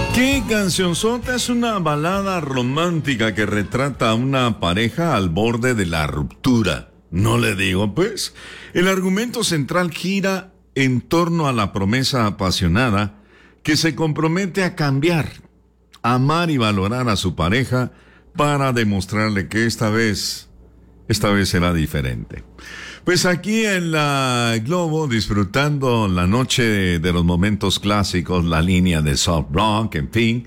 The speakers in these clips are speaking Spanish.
¿Qué cancionzota? Es una balada romántica que retrata a una pareja al borde de la ruptura. ¿No le digo, pues? El argumento central gira en torno a la promesa apasionada que se compromete a cambiar, amar y valorar a su pareja para demostrarle que esta vez será diferente. Pues aquí en la Globo, disfrutando la noche de los momentos clásicos, la línea de soft rock, en fin,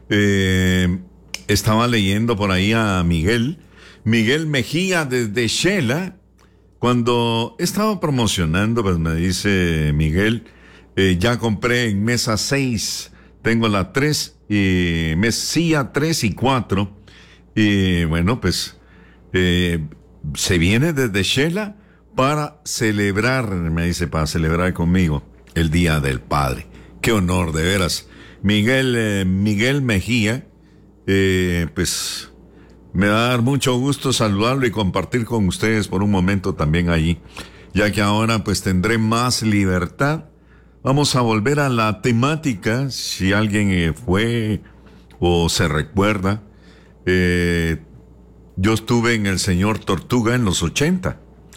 estaba leyendo por ahí a Miguel Mejía desde Shela. Cuando estaba promocionando, pues me dice Miguel, ya compré en mesa 6, tengo la 3, y mesía 3 y 4, y bueno, pues se viene desde Shela para celebrar, me dice, para celebrar conmigo el Día del Padre. Qué honor, de veras. Miguel Mejía, pues me va a dar mucho gusto saludarlo y compartir con ustedes por un momento también allí, ya que ahora pues tendré más libertad. Vamos a volver a la temática, si alguien fue o se recuerda. Yo estuve en el Señor Tortuga en los 80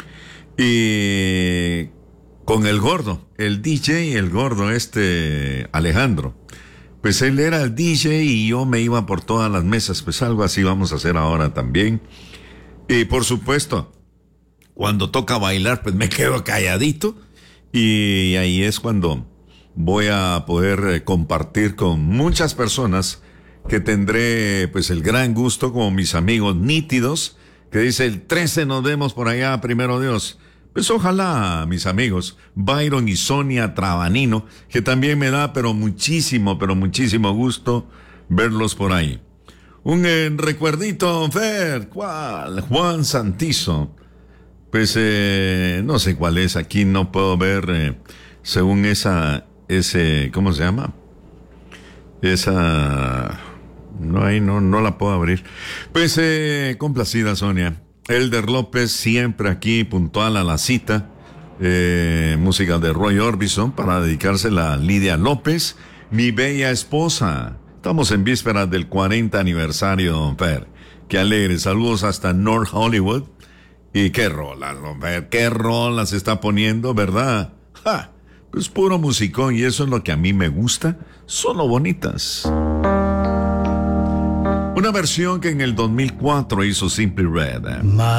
y con el gordo, el DJ, el gordo Alejandro. Pues él era el DJ y yo me iba por todas las mesas, pues algo así vamos a hacer ahora también. Y por supuesto, cuando toca bailar, pues me quedo calladito y ahí es cuando voy a poder compartir con muchas personas que tendré pues el gran gusto, como mis amigos nítidos, que dice el 13 nos vemos por allá, primero Dios. Pues ojalá, mis amigos, Byron y Sonia Trabanino, que también me da pero muchísimo gusto verlos por ahí. Un recuerdito, Fer, ¿cuál? Juan Santizo. Pues no sé cuál es, aquí no puedo ver, según ¿cómo se llama? No, ahí no la puedo abrir. Pues complacida Sonia. Elder López siempre aquí puntual a la cita. Música de Roy Orbison para dedicársela a Lidia López, mi bella esposa. Estamos en vísperas del 40 aniversario, don Fer. Qué alegre. Saludos hasta North Hollywood. Y qué rolas, don Fer. Qué rolas se está poniendo, ¿verdad? ¡Ja! Pues puro musicón, y eso es lo que a mí me gusta. Solo bonitas. Una versión que en el 2004 hizo Simply Red.